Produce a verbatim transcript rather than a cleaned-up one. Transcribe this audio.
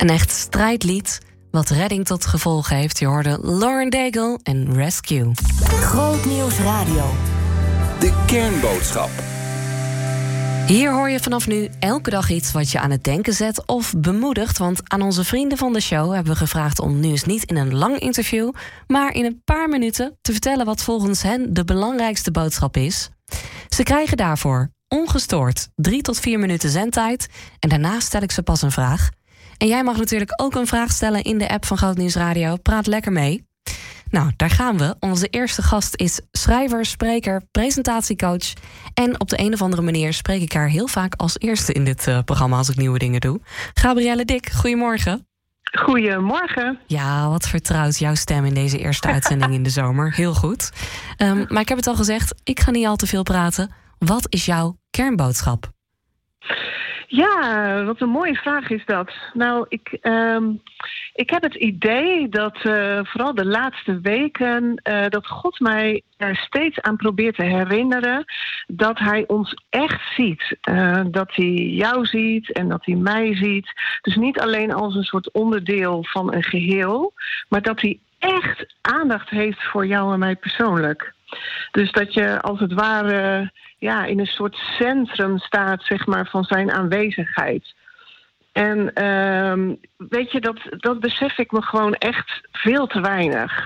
Een echt strijdlied wat redding tot gevolg heeft. Je hoorde Lauren Daigle en Rescue. Grootnieuws Radio. De kernboodschap. Hier hoor je vanaf nu elke dag iets wat je aan het denken zet of bemoedigt. Want aan onze vrienden van de show hebben we gevraagd om nu eens niet in een lang interview, maar in een paar minuten te vertellen wat volgens hen de belangrijkste boodschap is. Ze krijgen daarvoor ongestoord drie tot vier minuten zendtijd en daarna stel ik ze pas een vraag. En jij mag natuurlijk ook een vraag stellen in de app van Grootnieuws Radio. Praat lekker mee. Nou, daar gaan we. Onze eerste gast is schrijver, spreker, presentatiecoach. En op de een of andere manier spreek ik haar heel vaak als eerste in dit uh, programma als ik nieuwe dingen doe. Gabrielle Dik, goedemorgen. Goedemorgen. Ja, wat vertrouwt jouw stem in deze eerste uitzending in de zomer. Heel goed. Um, maar ik heb het al gezegd, ik ga niet al te veel praten. Wat is jouw kernboodschap? Ja, wat een mooie vraag is dat. Nou, ik, um, ik heb het idee dat uh, vooral de laatste weken Uh, dat God mij er steeds aan probeert te herinneren dat hij ons echt ziet. Uh, dat hij jou ziet en dat hij mij ziet. Dus niet alleen als een soort onderdeel van een geheel, maar dat hij echt aandacht heeft voor jou en mij persoonlijk. Dus dat je als het ware ja, in een soort centrum staat, zeg maar, van zijn aanwezigheid. En uh, weet je, dat, dat besef ik me gewoon echt veel te weinig.